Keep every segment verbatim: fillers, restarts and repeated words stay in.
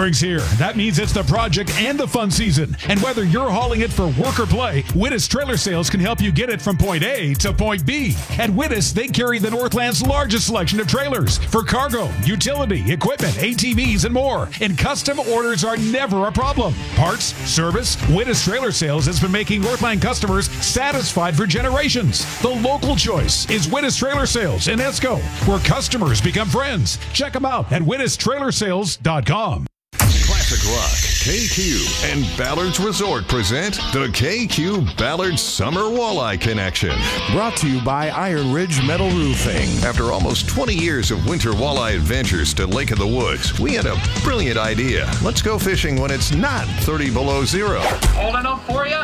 Spring's here. That means it's the project and the fun season. And whether you're hauling it for work or play, Wittis Trailer Sales can help you get it from point A to point B. At Wittis, they carry the Northland's largest selection of trailers for cargo, utility, equipment, A T Vs, and more. And custom orders are never a problem. Parts, service, Wittis Trailer Sales has been making Northland customers satisfied for generations. The local choice is Wittis Trailer Sales in Esco, where customers become friends. Check them out at wittis trailer sales dot com. Classic Rock, K Q, and Ballard's Resort present the K Q Ballard Summer Walleye Connection. Brought to you by Iron Ridge Metal Roofing. After almost twenty years of winter walleye adventures to Lake of the Woods, we had a brilliant idea. Let's go fishing when it's not thirty below zero. Holding up for you?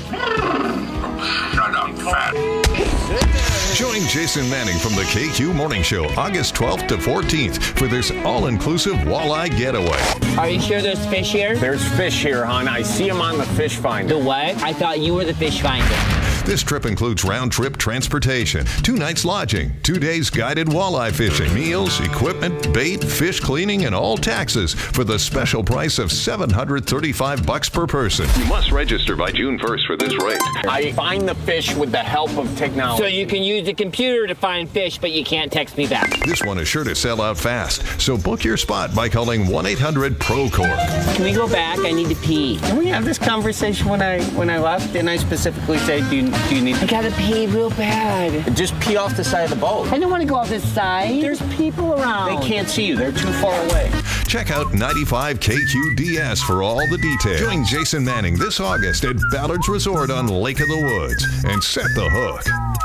Shut up, fat. Join Jason Manning from the K Q Morning Show August twelfth to fourteenth for this all-inclusive walleye getaway. Are you sure there's fish here? There's fish here, hon. I see them on the fish finder. The what? I thought you were the fish finder. This trip includes round-trip transportation, two nights lodging, two days guided walleye fishing, meals, equipment, bait, fish cleaning, and all taxes for the special price of seven hundred thirty-five bucks per person. You must register by June first for this rate. I find the fish with the help of technology. So you can use the computer to find fish, but you can't text me back. This one is sure to sell out fast, so book your spot by calling one eight hundred PROCORE. Can we go back? I need to pee. Can we have this conversation when I when I left? Didn't I specifically say, do you, do you need I gotta pee real bad. Just pee off the side of the boat. I don't want to go off this side. There's people around. They can't see you. They're too far away. Check out ninety-five K Q D S for all the details. Join Jason Manning this August at Ballard's Resort on Lake of the Woods and set the hook.